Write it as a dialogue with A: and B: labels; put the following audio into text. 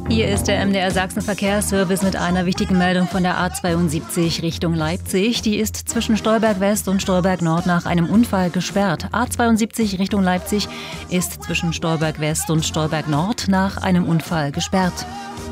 A: Hier ist der MDR Sachsen Verkehrsservice mit einer wichtigen Meldung von der A72 Richtung Leipzig. Die ist zwischen Stolberg West und Stolberg Nord nach einem Unfall gesperrt. A72 Richtung Leipzig ist zwischen Stolberg West und Stolberg Nord nach einem Unfall gesperrt.